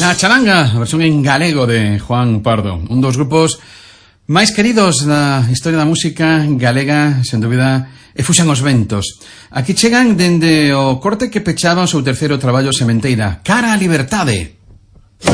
La Charanga, a versión en galego de Juan Pardo, un dos grupos máis queridos da historia da música galega, sen dúbida, e Fuxan os ventos. Aquí chegan dende o corte que pechaba o seu terceiro traballo Sementeira, Cara á Liberdade.